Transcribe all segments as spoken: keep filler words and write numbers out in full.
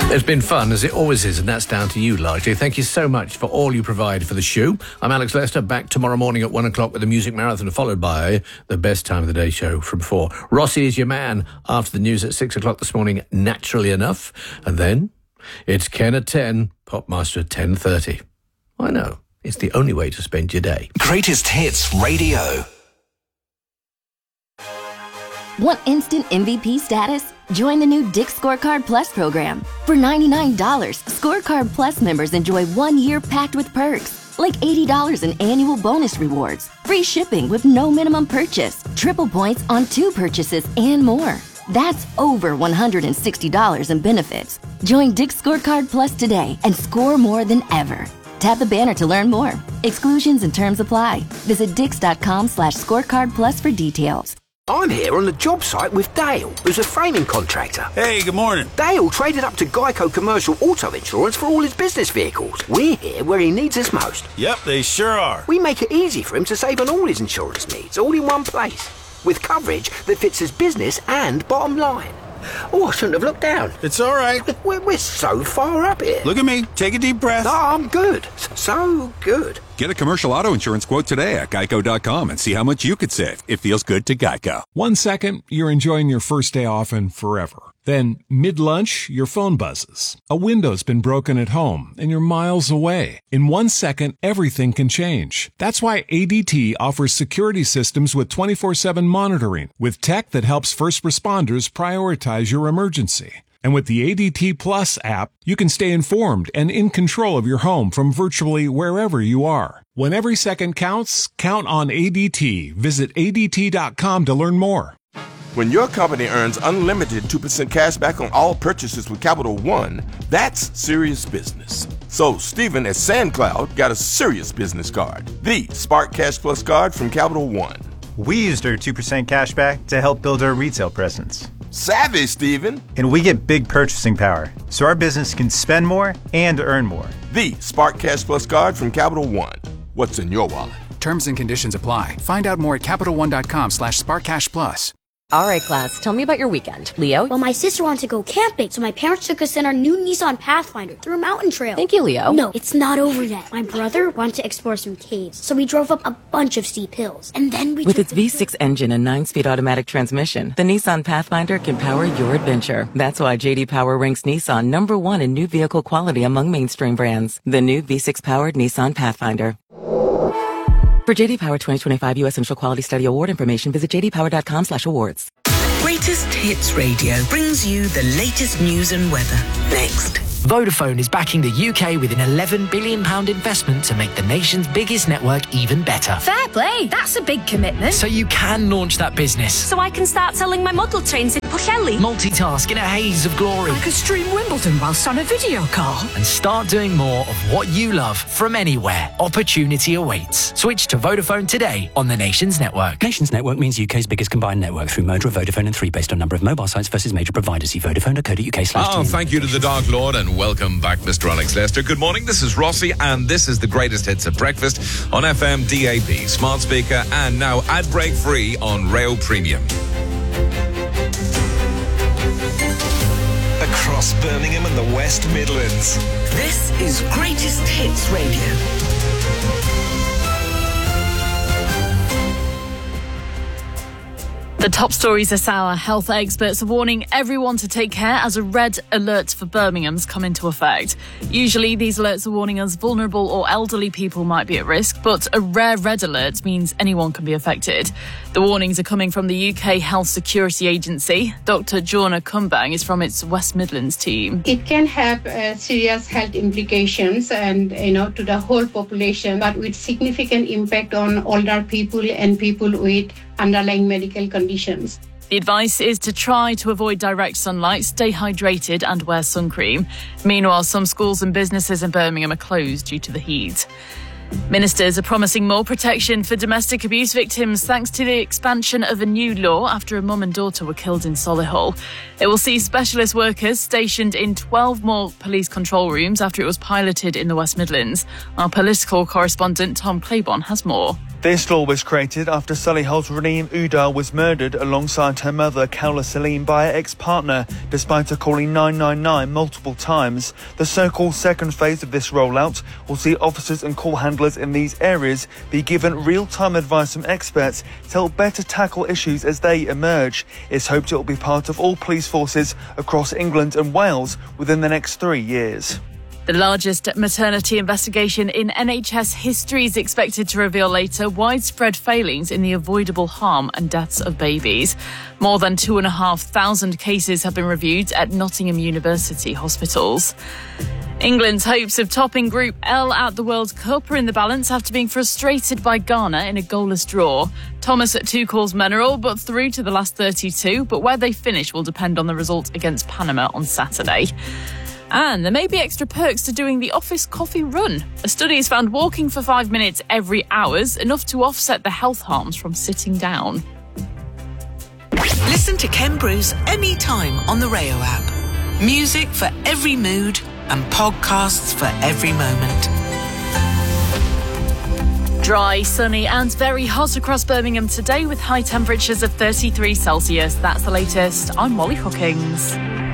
It's been fun, as it always is, and that's down to you largely. Thank you so much for all you provide for the show. I'm Alex Lester, back tomorrow morning at one o'clock with the Music Marathon, followed by the best time of the day show from four. Rossi is your man after the news at six o'clock this morning, naturally enough. And then it's Ken at ten, Popmaster at ten thirty. I know, it's the only way to spend your day. Greatest Hits Radio. Want instant M V P status? Join the new Dick's Scorecard Plus program. For ninety-nine dollars, Scorecard Plus members enjoy one year packed with perks, like eighty dollars in annual bonus rewards, free shipping with no minimum purchase, triple points on two purchases, and more. That's over one hundred sixty dollars in benefits. Join Dick's Scorecard Plus today and score more than ever. Tap the banner to learn more. Exclusions and terms apply. Visit dix.com slash scorecard plus for details. I'm here on the job site with Dale, who's a framing contractor. Hey, good morning. Dale traded up to Geico Commercial Auto Insurance for all his business vehicles. We're here where he needs us most. Yep, they sure are. We make it easy for him to save on all his insurance needs, all in one place, with coverage that fits his business and bottom line. Oh, I shouldn't have looked down. It's all right. We're, we're so far up here. Look at me. Take a deep breath. Oh, I'm good. So good. Get a commercial auto insurance quote today at geico dot com and see how much you could save. It feels good to Geico. One second, you're enjoying your first day off and forever. Then, mid-lunch, your phone buzzes. A window's been broken at home, and you're miles away. In one second, everything can change. That's why A D T offers security systems with twenty-four seven monitoring, with tech that helps first responders prioritize your emergency. And with the A D T Plus app, you can stay informed and in control of your home from virtually wherever you are. When every second counts, count on A D T. Visit A D T dot com to learn more. When your company earns unlimited two percent cash back on all purchases with Capital One, that's serious business. So Stephen at SandCloud got a serious business card, the Spark Cash Plus card from Capital One. We used our two percent cash back to help build our retail presence. Savvy, Stephen. And we get big purchasing power, so our business can spend more and earn more. The Spark Cash Plus card from Capital One. What's in your wallet? Terms and conditions apply. Find out more at capital one dot com slash sparkcash plus. All right, class, tell me about your weekend. Leo? Well, my sister wanted to go camping, so my parents took us in our new Nissan Pathfinder through a mountain trail. Thank you, Leo. No, it's not over yet. My brother wanted to explore some caves, so we drove up a bunch of steep hills. And then we With its V six engine and nine-speed automatic transmission, the Nissan Pathfinder can power your adventure. That's why J D Power ranks Nissan number one in new vehicle quality among mainstream brands. The new V six-powered Nissan Pathfinder. For J D Power twenty twenty-five U S Central Quality Study Award information, visit j d power dot com slash awards. Greatest Hits Radio brings you the latest news and weather. Next. Vodafone is backing the U K with an eleven billion pounds investment to make the nation's biggest network even better. Fair play, that's a big commitment. So you can launch that business. So I can start selling my model trains in Pwllheli. Multitask in a haze of glory. I could stream Wimbledon whilst on a video call. And start doing more of what you love from anywhere. Opportunity awaits. Switch to Vodafone today on the Nations Network. Nations Network means U K's biggest combined network through merger of Vodafone and three based on number of mobile sites versus major providers. See vodafone dot co dot uk slash Oh, thank you to the Dark Lord and welcome back, Mister Alex Lester. Good morning, this is Rossi and this is the greatest hits at breakfast on F M, D A B, smart speaker and now ad break free on Rail Premium. Across Birmingham and the West Midlands. This is Greatest Hits Radio. The top stories this hour. Health experts are warning everyone to take care as a red alert for Birmingham's come into effect. Usually these alerts are warning us vulnerable or elderly people might be at risk, but a rare red alert means anyone can be affected. The warnings are coming from the U K Health Security Agency. Doctor Jorna Kumbang is from its West Midlands team. It can have uh, serious health implications and, you know, to the whole population, but with significant impact on older people and people with underlying medical conditions. The advice is to try to avoid direct sunlight, stay hydrated and wear sun cream. Meanwhile, some schools and businesses in Birmingham are closed due to the heat. Ministers are promising more protection for domestic abuse victims thanks to the expansion of a new law after a mum and daughter were killed in Solihull. It will see specialist workers stationed in twelve more police control rooms after it was piloted in the West Midlands. Our political correspondent Tom Claiborne has more. This law was created after Solihull's Reem Udar was murdered alongside her mother, Kaula Salim, by her ex-partner, despite her calling nine nine nine multiple times. The so-called second phase of this rollout will see officers and call handlers in these areas be given real-time advice from experts to help better tackle issues as they emerge. It's hoped it will be part of all police forces across England and Wales within the next three years. The largest maternity investigation in N H S history is expected to reveal later widespread failings in the avoidable harm and deaths of babies. More than two and a half thousand cases have been reviewed at Nottingham University hospitals. England's hopes of topping Group L at the World Cup are in the balance after being frustrated by Ghana in a goalless draw. Thomas Tuchel's men are all but through to the last thirty-two, but where they finish will depend on the result against Panama on Saturday. And there may be extra perks to doing the office coffee run. A study has found walking for five minutes every hour is enough to offset the health harms from sitting down. Listen to Ken Bruce anytime on the Rayo app. Music for every mood and podcasts for every moment. Dry, sunny and very hot across Birmingham today with high temperatures of thirty-three Celsius. That's the latest. I'm Molly Hookings.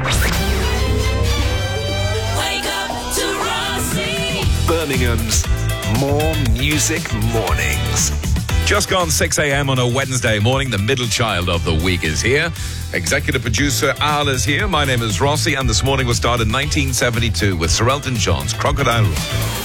Birmingham's More Music Mornings. Just gone six a.m. on a Wednesday morning. The middle child of the week is here. Executive producer Al is here. My name is Rossi, and this morning was started in nineteen seventy-two with Sir Elton John's Crocodile Rock.